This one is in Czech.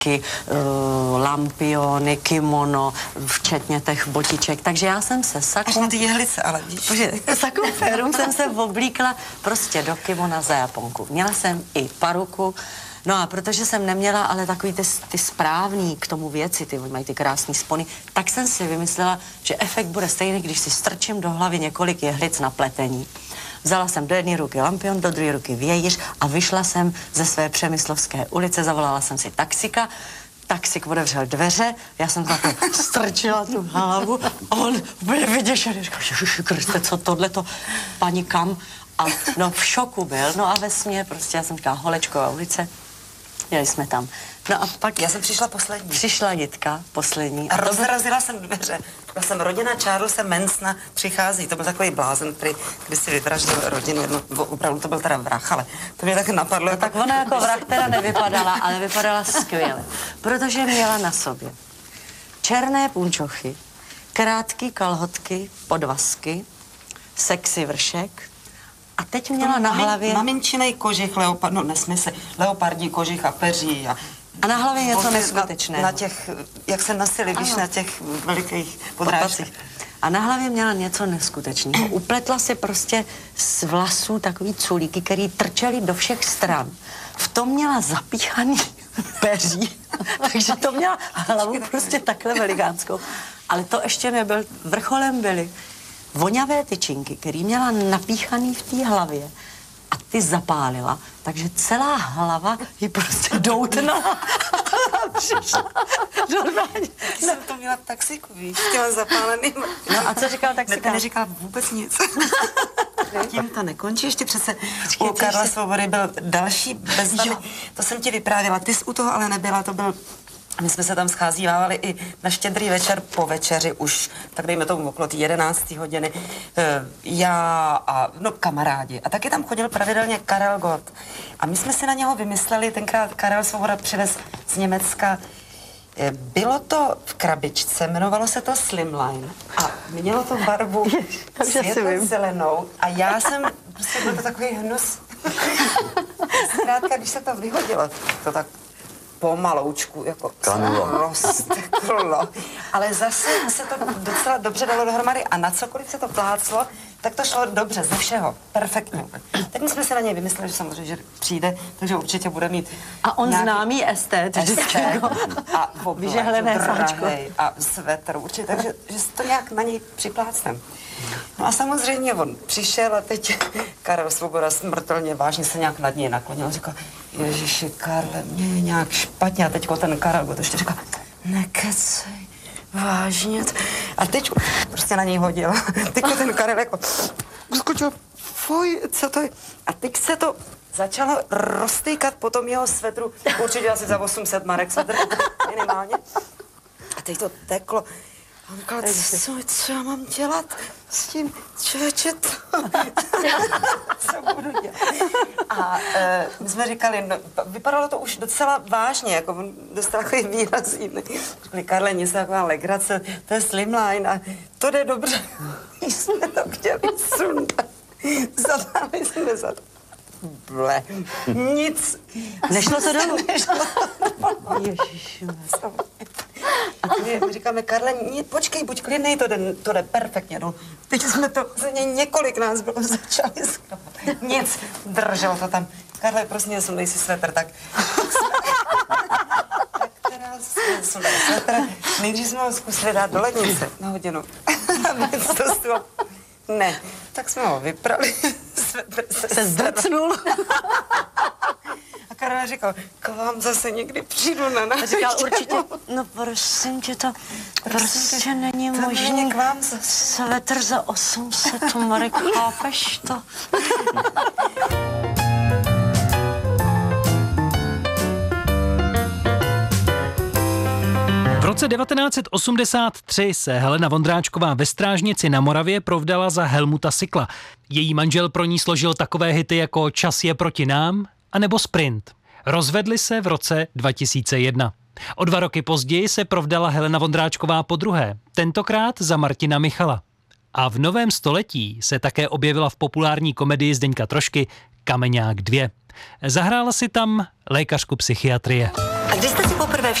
lampiony, kimono, včetně těch botiček. Takže já jsem se Až na ty jehlice, ale víš. Sakou férum jsem se oblíkla prostě do kimona za Japonku. Měla jsem i paruku. No a protože jsem neměla ale takový ty správný k tomu věci, ty mají ty krásný spony, tak jsem si vymyslela, že efekt bude stejný, když si strčím do hlavy několik jehlic na pletení. Vzala jsem do jedné ruky lampion, do druhé ruky vějíř a vyšla jsem ze své Přemyslovské ulice, zavolala jsem si taxika, taxik otevřel dveře, já jsem takhle strčila tu hlavu a on byl vyděšený, říkal, Ježiši Kriste, co tohleto, paní kam? A no v šoku byl, no a ve smě prostě, já jsem říkala Holečková ulice, jeli jsme tam. No a pak já jsem přišla poslední. Přišla Jitka, poslední. A rozrazila jsem dveře. Já jsem rodina Charlesa Mansona přichází. To byl takový blázen, který si vyvraždil rodinu. Opravdu to byl teda vrah, ale to mě tak napadlo. No, tak ona jako vrah teda nevypadala, ale vypadala skvěle. Protože měla na sobě černé punčochy, krátký kalhotky, podvazky, sexy vršek. A teď měla na hlavě... Maminčinej kožich, leopardní kožich a peří. A na hlavě něco neskutečného. Na těch, jak se nosili, víš, na těch velikých podrážcích. A na hlavě měla něco neskutečného. Upletla si prostě z vlasů takový culíky, který trčely do všech stran. V tom měla zapíchaný peří, takže to měla hlavu prostě takhle velikánskou. Ale to ještě nebyl, vrcholem byly voňavé tyčinky, který měla napíchaný v té hlavě a ty zapálila, takže celá hlava ji prostě doutnala. Přišla normálně. Jsem to měla v taxiku, víš, s těma zapálenýma. No a co říkal taxika? Ne, neříkal vůbec nic. Tím to nekončí, ještě přece u Karla Svobody byl další bezvadný. To jsem ti vyprávěla, ty jsi u toho ale nebyla, to byl... My jsme se tam scházívali i na Štědrý večer po večeři už, tak dejme tomu okolo 11. hodiny, já a kamarádi. A taky tam chodil pravidelně Karel Gott. A my jsme si na něho vymysleli, tenkrát Karel Svoboda přivez z Německa. Bylo to v krabičce, jmenovalo se to Slimline a mělo to barvu světle zelenou a já jsem, prostě byl to takový hnus. Zkrátka, když se to vyhodilo, to tak pomaloučku, jako rozteklo. Ale zase se to docela dobře dalo dohromady a na cokoliv se to pláclo, tak to šlo dobře, ze všeho, perfektně. Tak my jsme si na něj vymysleli, že samozřejmě, že přijde, takže určitě bude mít a on známý estet a vyžehlené sáčko a svetr určitě, takže že to nějak na něj připlácnem. No a samozřejmě on přišel a teď Karel Svoboda smrtelně vážně se nějak nad něj naklonil. Říkal, Ježiši, Karle, mě je nějak špatně. A teďko ten Karel to ještě říkal, nekecej, vážně. A teď prostě na něj hodil. Teďko ten Karel jako skočil, fuj, co to je? A teď se to začalo roztýkat po tom jeho svetru, určitě asi za 800 marek svetr, minimálně. A teď to teklo. A on říkal, co já mám dělat s tím, člověče, co budu dělat? A my jsme říkali, no, vypadalo to už docela vážně, jako on dostal takový výraz jiný. Říkali, Karle, nic taková legrace, to je Slimline a to jde dobře. My jsme to chtěli sundat. Zadáli jsme za to. Ble, nic. Nešlo to dolů? Nešlo to dolů. Ježišmarja. A my říkáme, Karle, počkej, buď klidnej, to jde perfektně. No. Teď jsme to, několik nás bylo, začali skrabat. Nic, držel to tam. Karle, prosím, sundej si svetr, tak teda sundej svetr. Nejdřív jsme ho zkusili dát do lednice na hodinu. Ne, tak jsme ho vyprali. Svetr se zdrcnul. A Karel říkal, k vám zase někdy přijdu na návštěvu. Říkal určitě, no prosím tě, to prostě není možný. K vám zase. Svetr za 800 marek, chápeš to? V roce 1983 se Helena Vondráčková ve Strážnici na Moravě provdala za Helmuta Sykla. Její manžel pro ní složil takové hity jako Čas je proti nám a nebo Sprint. Rozvedli se v roce 2001. O 2 roky později se provdala Helena Vondráčková podruhé, tentokrát za Martina Michala. A v novém století se také objevila v populární komedii Zdeňka Trošky Kameňák 2. Zahrála si tam lékařku psychiatrie. A kdy jste si poprvé